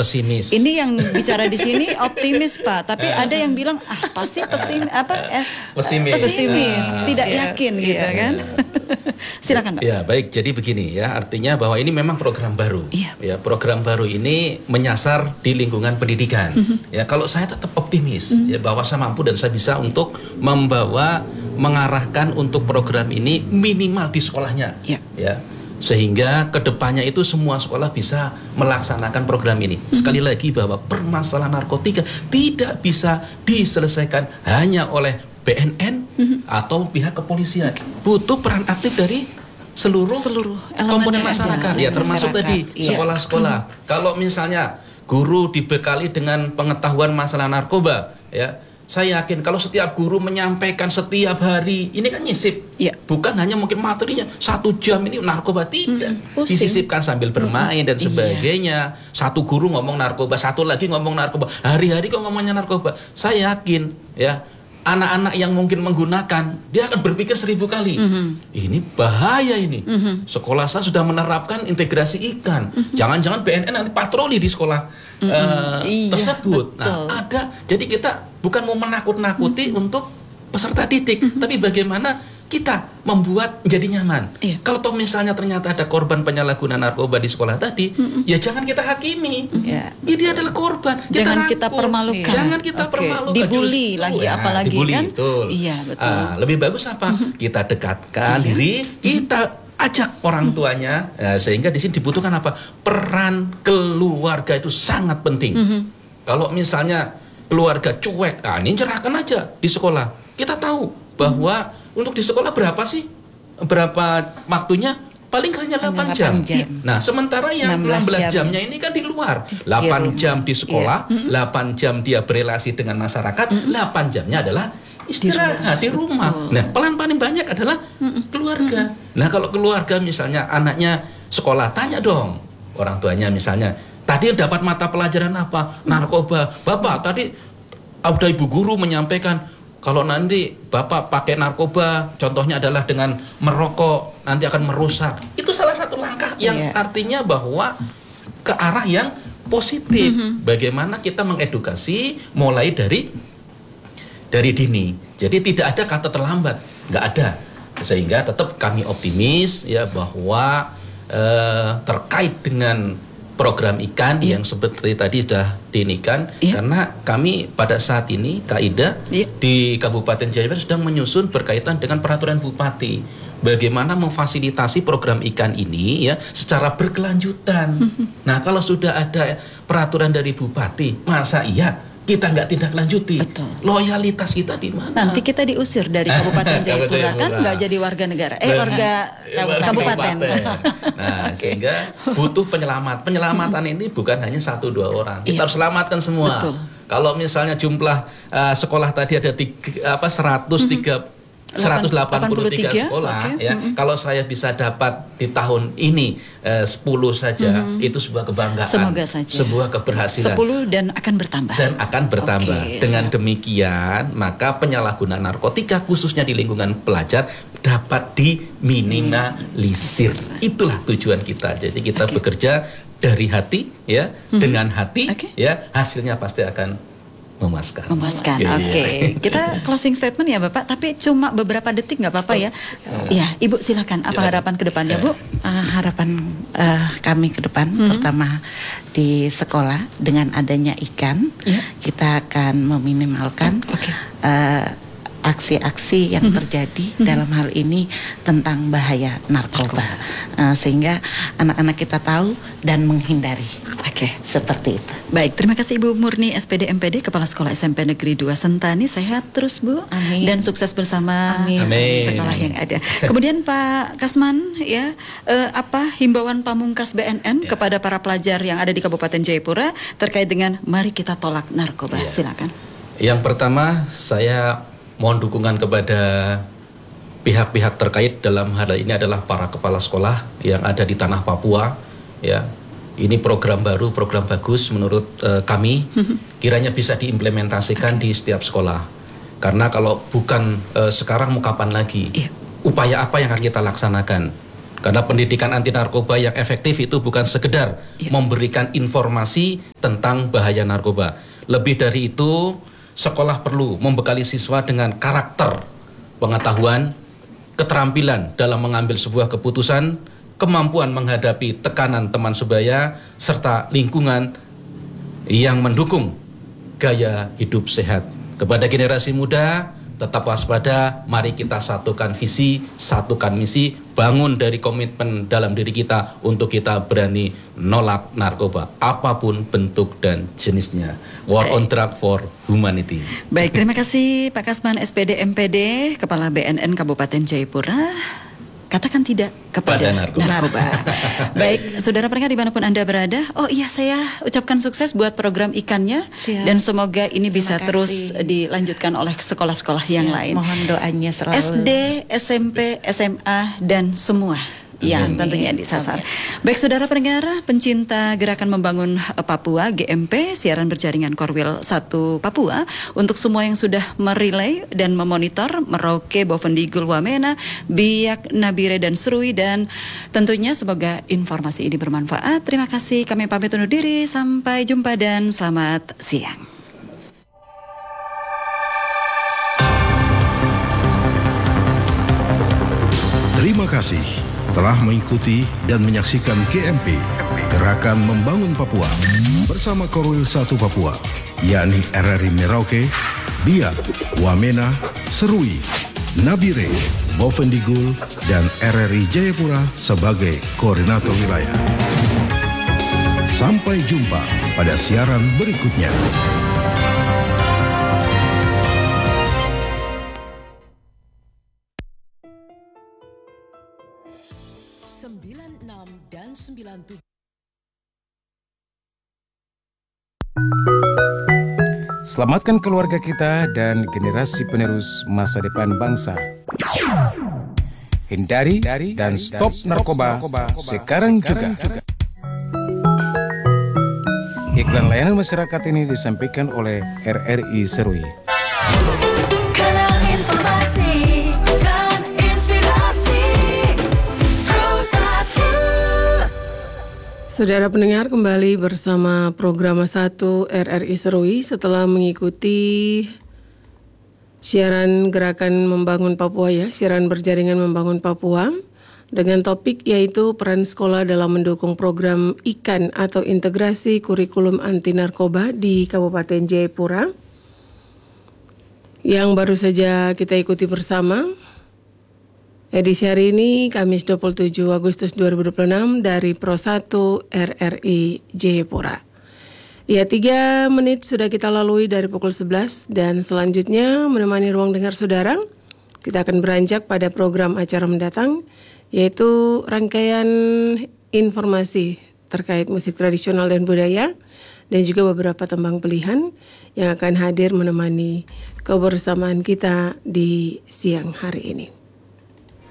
pesimis. Ini yang bicara di sini optimis Pak, tapi ada yang bilang pasti pesimis. Tidak yakin gitu kan. Silakan Pak. Ya baik, jadi begini ya, artinya bahwa ini memang program baru. Ya, program baru ini menyasar di lingkungan pendidikan. Ya, kalau saya tetap optimis ya bahwa saya mampu dan saya bisa untuk mengarahkan untuk program ini minimal di sekolahnya. Ya. Sehingga kedepannya itu semua sekolah bisa melaksanakan program ini. Sekali lagi bahwa permasalahan narkotika tidak bisa diselesaikan hanya oleh BNN atau pihak kepolisian. Butuh peran aktif dari seluruh komponen masyarakat. Ya, termasuk tadi sekolah-sekolah. Kalau misalnya guru dibekali dengan pengetahuan masalah narkoba, ya, saya yakin kalau setiap guru menyampaikan setiap hari, ini kan nyisip, bukan hanya mungkin materinya 1 jam ini narkoba, tidak, disisipkan sambil bermain dan sebagainya. Satu guru ngomong narkoba, satu lagi ngomong narkoba, hari-hari kok ngomongnya narkoba. Saya yakin, ya, anak-anak yang mungkin menggunakan, dia akan berpikir 1000 kali. Ini bahaya ini. Sekolah saya sudah menerapkan integrasi ikan. Jangan-jangan BNN nanti patroli di sekolah tersebut. Nah, ada. Jadi kita bukan mau menakut-nakuti untuk peserta didik, tapi bagaimana kita membuat menjadi nyaman. Kalau toh misalnya ternyata ada korban penyalahgunaan narkoba di sekolah tadi, ya jangan kita hakimi. Ini adalah korban. Jangan kita permalukan. Jangan kita permalukan. Dibully lagi, apalagi dibully, kan? Betul. Iya, betul. Lebih bagus apa? Kita dekatkan diri, kita ajak orang tuanya, sehingga di sini dibutuhkan apa? Peran keluarga itu sangat penting. Kalau misalnya keluarga cuek, ini cerahkan aja di sekolah. Kita tahu bahwa untuk di sekolah berapa sih? Berapa waktunya? Paling hanya 8 jam. Nah, sementara yang 16 jamnya ini kan di luar. 8 jam di sekolah, 8 jam dia berelasi dengan masyarakat, 8 jamnya adalah istirahat di rumah. Nah, pelan paling banyak adalah keluarga. Nah, kalau keluarga misalnya anaknya sekolah, tanya dong orang tuanya misalnya, tadi dapat mata pelajaran apa? Narkoba. Bapak, tadi ada ibu guru menyampaikan kalau nanti Bapak pakai narkoba, contohnya adalah dengan merokok, nanti akan merusak. Itu salah satu langkah yang artinya bahwa ke arah yang positif. Bagaimana kita mengedukasi mulai dari dini. Jadi tidak ada kata terlambat, nggak ada. Sehingga tetap kami optimis ya bahwa terkait dengan program ikan yang seperti tadi sudah diinikan, karena kami pada saat ini Kak Ida di Kabupaten Jayapura sedang menyusun berkaitan dengan peraturan Bupati bagaimana memfasilitasi program ikan ini ya secara berkelanjutan. Nah, kalau sudah ada peraturan dari Bupati, masa iya kita nggak tindak lanjuti? Loyalitas kita di mana? Nanti kita diusir dari Kabupaten Jayapura kan, nggak jadi warga negara, warga kabupaten. Nah, sehingga butuh penyelamatan ini bukan hanya 1-2 orang. Kita harus selamatkan semua. Kalau misalnya jumlah sekolah tadi ada 183 sekolah, ya. Kalau saya bisa dapat di tahun ini 10 saja, itu sebuah kebanggaan. Semoga saja. Sebuah keberhasilan. 10 dan akan bertambah. Dengan demikian, maka penyalahgunaan narkotika khususnya di lingkungan pelajar dapat diminimalisir. Itulah tujuan kita. Jadi kita bekerja dari hati, ya, dengan hati, ya, hasilnya pasti akan memuaskan. Oke. Kita closing statement ya Bapak, tapi cuma beberapa detik nggak apa-apa ya? Ya, Ibu silakan. Apa harapan ke depannya, Bu? Harapan kami ke depan, pertama di sekolah dengan adanya ikan, kita akan meminimalkan aksi-aksi yang terjadi dalam hal ini tentang bahaya narkoba, sehingga anak-anak kita tahu dan menghindari. Seperti itu. Baik, terima kasih Ibu Murni SPD MPD Kepala Sekolah SMP Negeri 2 Sentani. Sehat terus Bu. Amin. Dan sukses bersama Amin. sekolah yang ada. Kemudian Pak Kasman ya, apa himbauan pamungkas BNN kepada para pelajar yang ada di Kabupaten Jayapura terkait dengan mari kita tolak narkoba. Silakan. Yang pertama, saya mohon dukungan kepada pihak-pihak terkait dalam hal ini adalah para kepala sekolah yang ada di tanah Papua, ya. Ini program baru, program bagus menurut kami, kiranya bisa diimplementasikan di setiap sekolah. Karena kalau bukan sekarang mau kapan lagi? Upaya apa yang akan kita laksanakan? Karena pendidikan anti narkoba yang efektif itu bukan sekedar memberikan informasi tentang bahaya narkoba. Lebih dari itu, sekolah perlu membekali siswa dengan karakter, pengetahuan, keterampilan dalam mengambil sebuah keputusan, kemampuan menghadapi tekanan teman sebaya, serta lingkungan yang mendukung gaya hidup sehat. Kepada generasi muda, tetap waspada, mari kita satukan visi, satukan misi, bangun dari komitmen dalam diri kita untuk kita berani nolak narkoba, apapun bentuk dan jenisnya. War on Drug for Humanity. Baik, terima kasih Pak Kasman, SPD MPD, Kepala BNN Kabupaten Jayapura. Katakan tidak kepada narkoba. Baik, saudara pendengar dimanapun Anda berada. Oh iya, saya ucapkan sukses buat program ikannya. Siap. Dan semoga ini bisa terus dilanjutkan oleh sekolah-sekolah yang lain. Mohon doanya selalu. SD, SMP, SMA, dan semua yang tentunya disasar. Baik, saudara pendengar, pencinta Gerakan Membangun Papua GMP, siaran berjaringan Korwil 1 Papua, untuk semua yang sudah merelay dan memonitor Merauke, Bovendigul, Wamena, Biak, Nabire, dan Serui, dan tentunya semoga informasi ini bermanfaat. Terima kasih, kami pamit undur diri, sampai jumpa dan selamat siang. Terima kasih telah mengikuti dan menyaksikan GMP, Gerakan Membangun Papua, bersama Korwil 1 Papua, yakni RRI Merauke, Biak, Wamena, Serui, Nabire, Bovendigul, dan RRI Jayapura sebagai koordinator wilayah. Sampai jumpa pada siaran berikutnya. 96 dan 97. Selamatkan keluarga kita dan generasi penerus masa depan bangsa. Hindari dan stop narkoba sekarang juga. Iklan layanan masyarakat ini disampaikan oleh RRI Serui. Kanal informasi dan inspirasi Pro 1. Saudara pendengar, kembali bersama program 1 RRI Serui setelah mengikuti siaran Gerakan Membangun Papua siaran berjaringan Membangun Papua dengan topik yaitu peran sekolah dalam mendukung program IKAN atau Integrasi Kurikulum Anti Narkoba di Kabupaten Jayapura yang baru saja kita ikuti bersama. Edisi hari ini, Kamis 27 Agustus 2026 dari Pro 1 RRI Jayapura. Ya, 3 menit sudah kita lalui dari pukul 11 dan selanjutnya menemani ruang dengar saudara, kita akan beranjak pada program acara mendatang, yaitu rangkaian informasi terkait musik tradisional dan budaya dan juga beberapa tembang pilihan yang akan hadir menemani kebersamaan kita di siang hari ini.